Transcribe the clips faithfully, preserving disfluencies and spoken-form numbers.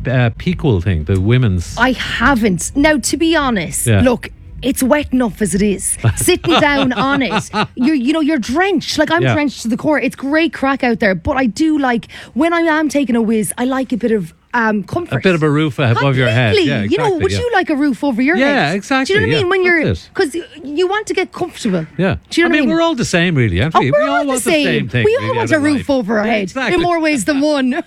uh, Pequel thing, the women's? I haven't. Now, to be honest, Yeah. look, it's wet enough as it is. Sitting down on it, you're, you know, you're drenched. Like, I'm Yeah. drenched to the core. It's great crack out there. But I do like, when I am taking a whiz, I like a bit of um, comfort. A bit of a roof above your head. Completely. Yeah, You know, exactly, would yeah. you like a roof over your Yeah, head? exactly, Do you know what I yeah, mean? When you're, that's it. because you want to get comfortable. Yeah. Do you know I what I mean, mean? we're all the same, really, aren't Oh, we? we're we all all the want same. the same thing. We all really, want out a of roof life. over our Yeah, head exactly. in more ways than one.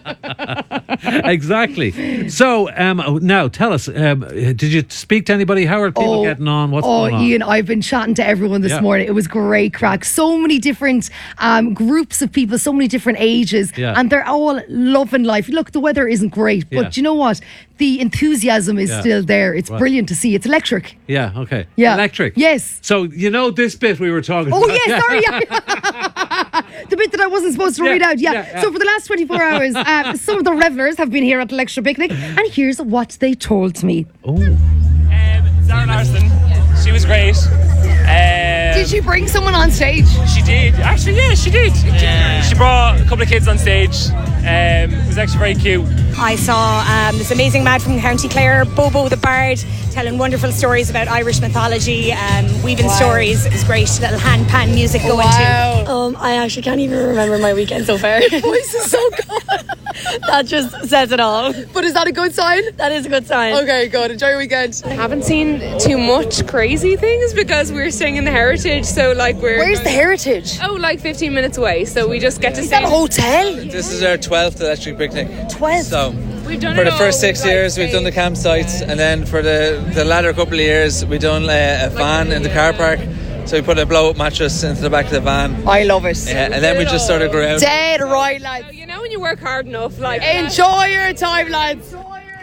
Exactly. So, um, now tell us, um, did you speak to anybody? How are people getting on? What's oh, going on? Ian, I've been chatting to everyone this Yeah. morning. It was great crack. So many different um, groups of people, so many different ages, Yeah. and they're all loving life. Look, the weather isn't great, but Yeah. you know what? The enthusiasm is Yeah. still there. It's Right. brilliant to see. It's electric. Yeah, okay. Yeah. Electric. Yes. So, you know this bit we were talking Oh, about? yes, sorry. Yeah. The bit that I wasn't supposed to Yeah, read out. Yeah. yeah, yeah. So for the last twenty-four hours, uh, some of the revellers have been here at the Lecture Picnic, and here's what they told me. Oh. Um, Zara Larson, she was great. Um, Did you bring someone on stage? She did. Actually, yeah, she did. She brought a couple of kids on stage. Um, it was actually very cute. I saw um, this amazing man from County Clare, Bobo the Bard, telling wonderful stories about Irish mythology, um, weaving Wow. stories. It was great. Little hand pan music going Wow. too. Um, I actually can't even remember my weekend so far. Your voice is so good. That just says it all. But is that a good sign? That is a good sign. Okay, good. Enjoy your weekend. I haven't seen too much crazy things because we're staying in the Heritage, so like we're Where's the Heritage? oh like fifteen minutes away, so we just get to Is stay. that a hotel? This is our twelfth electric picnic. twelve. So We've done for it the first all, six like, years, we've done the campsites, and then for the, the latter couple of years, we've done uh, a van in the car park. So we put a blow-up mattress into the back of the van. I love it. Yeah, and then we just sort of grew out. Dead right, lads. You know when you work hard enough, like Enjoy your time, lads.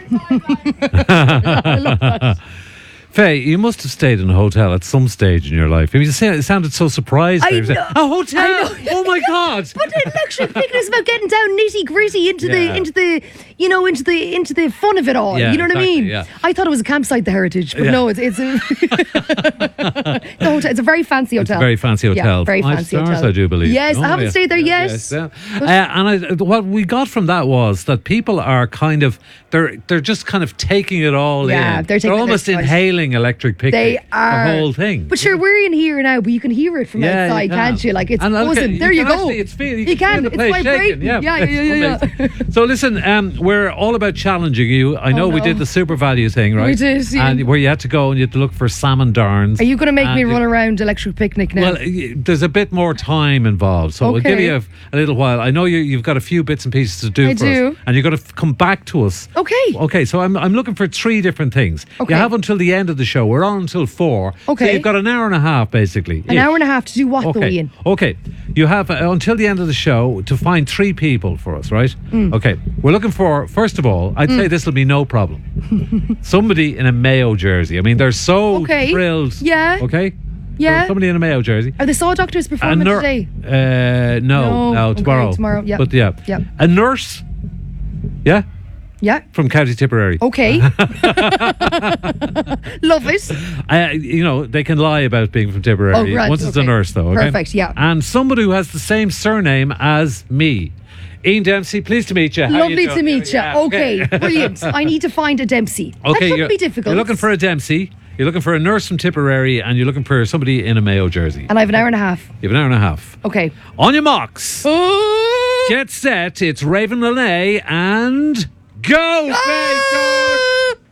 Faye, you must have stayed in a hotel at some stage in your life. I mean, you sa- it sounded so surprised. I there. You said, know. a hotel? I know. Oh my God! But the Lecture Picnic is about getting down nitty gritty into Yeah. the into the you know into the into the fun of it all. Yeah, you know what exactly, I mean? yeah. I thought it was a campsite, the Heritage, but Yeah. no, it's it's a, the hotel. It's a very fancy It's hotel. a very fancy hotel. Yeah, very Five fancy stars, hotel. I do believe. Yes, Oh, I haven't yeah. stayed there Yeah, yet. yes, yeah. Uh, and I, what we got from that was that people are kind of they're they're just kind of taking it all Yeah, in. they're taking their almost choice. inhaling Electric Picnic. They are the whole thing. But sure, we're in here now, but you can hear it from Yeah, you outside, can. can't you? Like it's And look at- buzzing. you There you, can go. actually- it's feel- you you can can. feel the It's place vibrating. shaking, yeah. yeah, yeah, yeah. yeah, Amazing. So listen, um, we're all about challenging you. I know Oh, we no. did the super value thing, right? We did, yeah. And where you had to go and you had to look for salmon darns. Are you going to make And me you- run around Electric Picnic now? Well, y- there's a bit more time involved, so we'll give Okay. you a, a little while. I know you, you've got a few bits and pieces to do I for do. us, and you're going to f- come back to us. Okay. Okay, so I'm I'm looking for three different things. Okay. You have until the end of the show. We're on until four. Okay. So you've got an hour and a half, basically. An hour and a half to do what, though, Okay. Ian? Okay. You have uh, until the end of the show to find three people for us, right? Mm. Okay. We're looking for, first of all, I'd say this will be no problem. Somebody in a Mayo jersey. I mean, they're so Okay. thrilled. Yeah. Okay. Yeah. So somebody in a Mayo jersey. Are the Saw Doctors performing nur- today? Uh, no, No. no, Okay, tomorrow. tomorrow, yeah. But yeah. Yeah. A nurse. Yeah. Yeah. From County Tipperary. Okay. Love it. Uh, you know, they can lie about being from Tipperary. Oh, right, Once it's a okay. nurse, though. Okay? Perfect, yeah. And somebody who has the same surname as me. Ian Dempsey, pleased to meet you. How you Lovely doing? to meet you. Yeah, Okay, brilliant. I need to find a Dempsey. that Okay, shouldn't you're, be difficult. you're looking for a Dempsey, you're looking for a nurse from Tipperary, and you're looking for somebody in a Mayo jersey. And I have an hour and a half. You have an hour and a half. Okay. On your marks. Get set. It's Raven Lene and go, Faye, go!